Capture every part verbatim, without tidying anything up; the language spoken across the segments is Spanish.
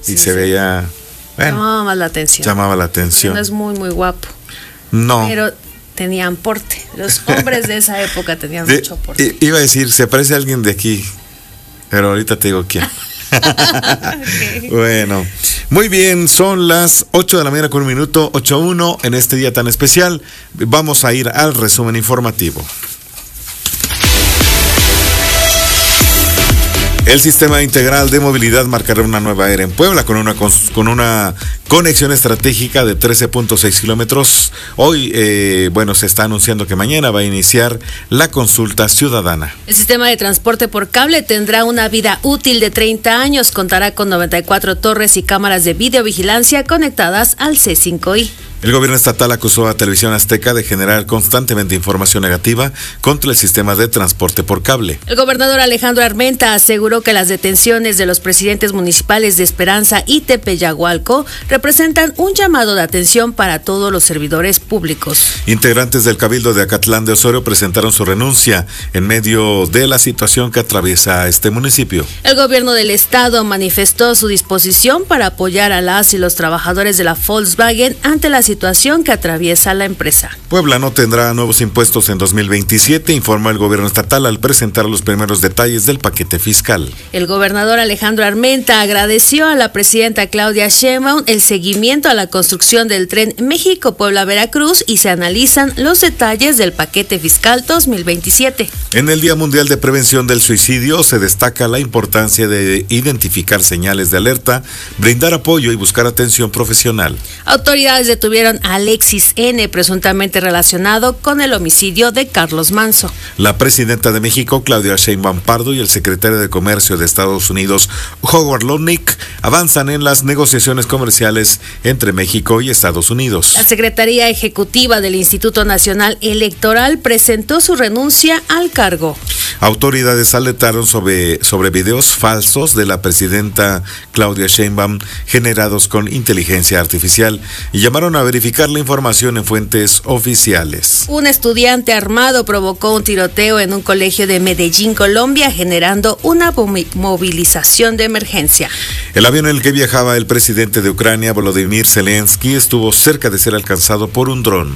Sí, y se sí. veía... Bueno, llamaba más la atención. Llamaba la atención. No es muy, muy guapo. No. Pero tenían porte. Los hombres de esa época tenían de, mucho porte. Iba a decir, se parece a alguien de aquí, pero ahorita te digo quién. Okay. Bueno, muy bien, son las ocho de la mañana con un minuto, ocho uno en este día tan especial. Vamos a ir al resumen informativo. El sistema integral de movilidad marcará una nueva era en Puebla con una con una conexión estratégica de trece punto seis kilómetros. Hoy, eh, bueno, se está anunciando que mañana va a iniciar la consulta ciudadana. El sistema de transporte por cable tendrá una vida útil de treinta años. Contará con noventa y cuatro torres y cámaras de videovigilancia conectadas al C cinco I. El gobierno estatal acusó a Televisión Azteca de generar constantemente información negativa contra el sistema de transporte por cable. El gobernador Alejandro Armenta aseguró que las detenciones de los presidentes municipales de Esperanza y Tepeyagualco representan un llamado de atención para todos los servidores públicos. Integrantes del Cabildo de Acatlán de Osorio presentaron su renuncia en medio de la situación que atraviesa este municipio. El gobierno del estado manifestó su disposición para apoyar a las y los trabajadores de la Volkswagen ante la situación que atraviesa la empresa. Puebla no tendrá nuevos impuestos en dos mil veintisiete, informó el gobierno estatal al presentar los primeros detalles del paquete fiscal. El gobernador Alejandro Armenta agradeció a la presidenta Claudia Sheinbaum el seguimiento a la construcción del tren México-Puebla-Veracruz y se analizan los detalles del paquete fiscal dos mil veintisiete. En el Día Mundial de Prevención del Suicidio se destaca la importancia de identificar señales de alerta, brindar apoyo y buscar atención profesional. Autoridades detuvieron a Alexis N., presuntamente relacionado con el homicidio de Carlos Manso. La presidenta de México, Claudia Sheinbaum Pardo, y el secretario de Comercio de Estados Unidos, Howard Lutnick, avanzan en las negociaciones comerciales entre México y Estados Unidos. La Secretaría Ejecutiva del Instituto Nacional Electoral presentó su renuncia al cargo. Autoridades alertaron sobre, sobre videos falsos de la presidenta Claudia Sheinbaum generados con inteligencia artificial y llamaron a verificar la información en fuentes oficiales. Un estudiante armado provocó un tiroteo en un colegio de Medellín, Colombia, generando una movilización de emergencia. El avión en el que viajaba el presidente de Ucrania, Volodymyr Zelensky, estuvo cerca de ser alcanzado por un dron.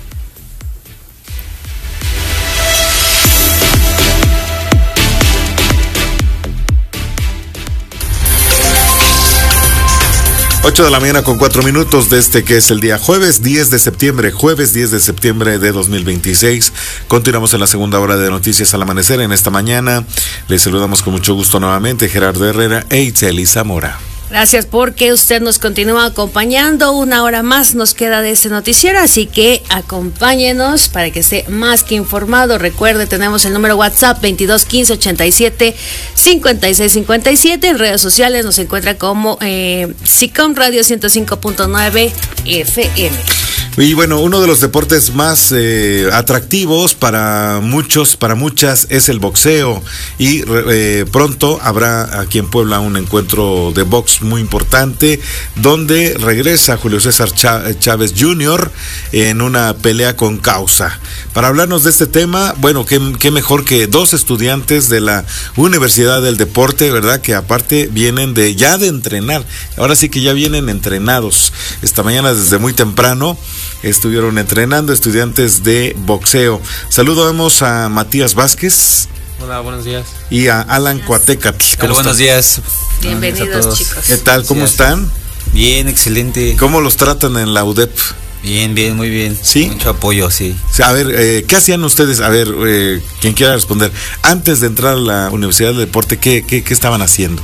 ocho de la mañana con cuatro minutos de este que es el día jueves diez de septiembre, jueves diez de septiembre de dos mil veintiséis. Continuamos en la segunda hora de Noticias al Amanecer. En esta mañana les saludamos con mucho gusto nuevamente Gerardo Herrera e Itzel Zamora. Gracias porque usted nos continúa acompañando. Una hora más nos queda de este noticiero, así que acompáñenos para que esté más que informado. Recuerde, tenemos el número WhatsApp veintidós quince ochenta y siete cincuenta y seis cincuenta y siete. En redes sociales nos encuentra como eh, SICOM Radio ciento cinco punto nueve F M. Y bueno, uno de los deportes más eh, atractivos para muchos, para muchas, es el boxeo. Y eh, pronto habrá aquí en Puebla un encuentro de box muy importante, donde regresa Julio César Chávez junior en una pelea con causa. Para hablarnos de este tema, bueno, qué, qué mejor que dos estudiantes de la Universidad del Deporte, ¿verdad? Que aparte vienen de ya de entrenar. Ahora sí que ya vienen entrenados. Esta mañana desde muy temprano estuvieron entrenando estudiantes de boxeo. Saludamos a Matías Vázquez. Hola, buenos días. Y a Alan Cuatecatl. Hola, buenos días. Bienvenidos, chicos. ¿Qué tal? ¿Cómo están? Bien, excelente. ¿Cómo los tratan en la U D E P? Bien, bien, muy bien. ¿Sí? Mucho apoyo, sí. A ver, eh, ¿qué hacían ustedes? A ver, eh, quien quiera responder. Antes de entrar a la Universidad del Deporte, ¿qué, qué, qué estaban haciendo?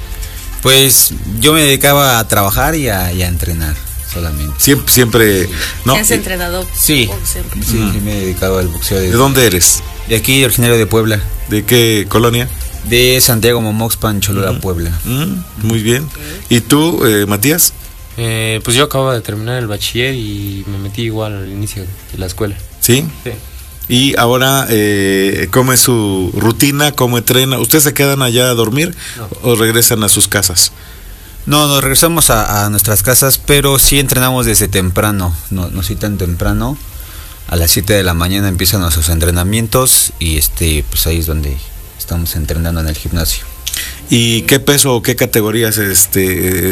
Pues yo me dedicaba a trabajar y a, y a entrenar solamente. Siempre, siempre, ¿no? ¿Has entrenado? Sí, boxeo? sí, mm. sí, me he dedicado al boxeo. ¿De dónde eres? De aquí, originario de Puebla. ¿De qué colonia? De Santiago Momoxpan, Cholula, mm. Puebla. Mm, muy bien. ¿Y tú, eh, Matías? Eh, pues yo acabo de terminar el bachiller y me metí igual al inicio de la escuela. ¿Sí? Sí. Y ahora, eh, ¿cómo es su rutina? ¿Cómo entrena? ¿Ustedes se quedan allá a dormir no. o regresan a sus casas? No, nos regresamos a, a nuestras casas, pero sí entrenamos desde temprano, no, no sí tan temprano. A las siete de la mañana empiezan nuestros entrenamientos y este pues ahí es donde estamos entrenando en el gimnasio. ¿Y qué peso o qué categorías este